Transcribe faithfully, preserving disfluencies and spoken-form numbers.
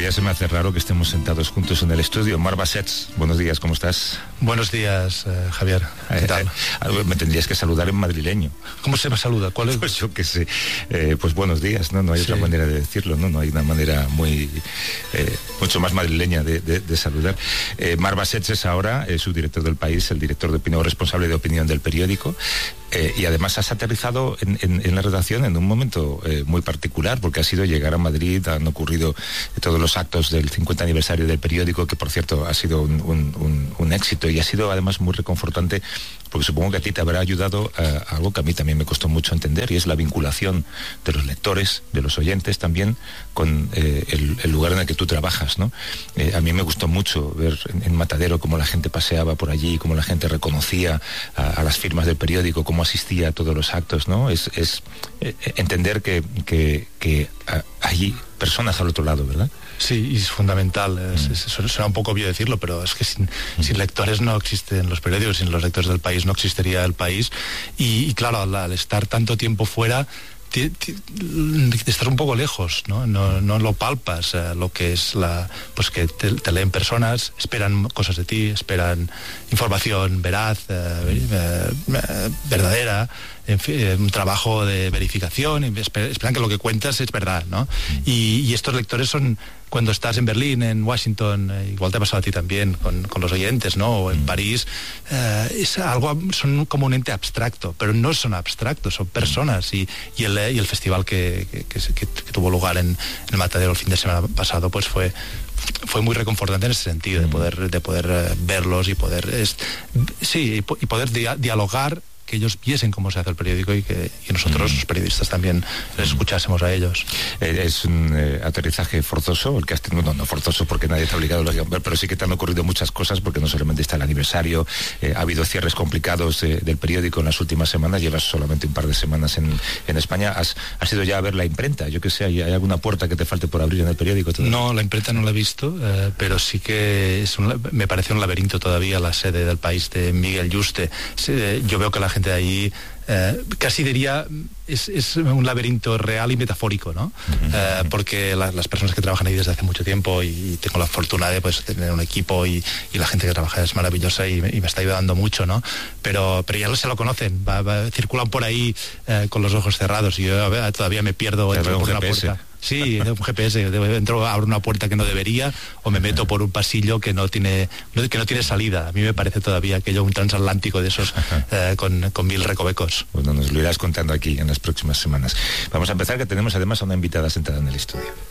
todavía se me hace raro que estemos sentados juntos en el estudio. Mar Bassets, buenos días, ¿cómo estás? Buenos días, eh, Javier. ¿Qué eh, tal? Eh, me tendrías que saludar en madrileño. ¿Cómo se me saluda? ¿Cuál es? Pues yo qué sé. Eh, pues buenos días, ¿no? No hay Sí. otra manera de decirlo, ¿no? No hay una manera muy eh, mucho más madrileña de, de, de saludar. Eh, Mar Bassets es ahora eh, subdirector del País, el director de opinión, responsable de opinión del periódico. Eh, y además has aterrizado en, en, en la redacción en un momento eh, muy particular, porque ha sido llegar a Madrid, han ocurrido eh, todos los actos del cincuenta aniversario del periódico, que por cierto ha sido un, un, un, un éxito, y ha sido además muy reconfortante, porque supongo que a ti te habrá ayudado a, a algo que a mí también me costó mucho entender, y es la vinculación de los lectores, de los oyentes también, con eh, el, el lugar en el que tú trabajas, ¿no? Eh, a mí me gustó mucho ver en, en Matadero cómo la gente paseaba por allí, cómo la gente reconocía a, a las firmas del periódico, cómo asistía a todos los actos, ¿no? Es, es eh, entender que, que, que a, hay personas al otro lado, ¿verdad? Sí, y es fundamental. Es, es, suena un poco obvio decirlo, pero es que sin, mm. sin lectores no existen los periódicos, sin los lectores del país no existiría el país. Y, y claro, al, al estar tanto tiempo fuera, T- t- estás un poco lejos, ¿no? No, no lo palpas, eh, lo que es la, pues que te, te leen personas, esperan cosas de ti, esperan información veraz, eh, eh, eh, verdadera, en fin, eh, un trabajo de verificación, esper, esperan que lo que cuentas es verdad, ¿no? Y, y estos lectores son, cuando estás en Berlín, en Washington, eh, igual te ha pasado a ti también con, con los oyentes, ¿no? O en París, eh, es algo, son como un ente abstracto, pero no son abstractos, son personas, y, y, el, y el festival que, que, que, que, que tuvo lugar en, en el Matadero el fin de semana pasado, pues fue fue muy reconfortante en ese sentido, de poder, de poder uh, verlos y poder es, sí, y, y poder dia- dialogar, que ellos viesen cómo se hace el periódico y que y nosotros, mm. los periodistas, también les escuchásemos a ellos. Eh, es un eh, aterrizaje forzoso el que has tenido, no, no forzoso porque nadie te ha obligado, pero sí que te han ocurrido muchas cosas, porque no solamente está el aniversario, eh, ha habido cierres complicados eh, del periódico en las últimas semanas, llevas solamente un par de semanas en, en España, has, has ido ya a ver la imprenta, yo qué sé, ¿hay, hay alguna puerta que te falte por abrir en el periódico todavía? No, la imprenta no la he visto, eh, pero sí que es un, me parece un laberinto todavía la sede del País de Miguel Yuste. Sí, eh, yo veo que la gente de ahí eh, casi diría es, es un laberinto real y metafórico, ¿no? Uh-huh. Eh, porque la, las personas que trabajan ahí desde hace mucho tiempo, y, y tengo la fortuna de pues tener un equipo, y, y la gente que trabaja es maravillosa y me, y me está ayudando mucho, ¿no? Pero, pero ya se lo conocen, va, va, circulan por ahí eh, con los ojos cerrados, y yo a ver, todavía me pierdo entro por una puerta. Sí, un G P S, entro, abro una puerta que no debería, o me meto por un pasillo que no tiene que no tiene salida. A mí me parece todavía aquello un transatlántico de esos eh, con, con mil recovecos. Bueno, nos lo irás contando aquí en las próximas semanas. Vamos a empezar, que tenemos además a una invitada sentada en el estudio.